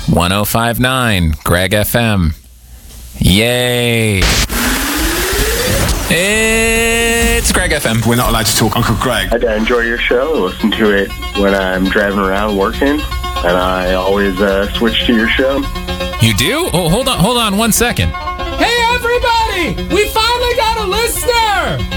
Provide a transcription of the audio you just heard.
1059 Greg FM. Yay. It's Greg FM. We're not allowed to talk Uncle Greg. I enjoy your show. I listen to it when I'm driving around working, and I always switch to your show. You do? Oh, hold on 1 second. Hey, everybody! We finally got a listener!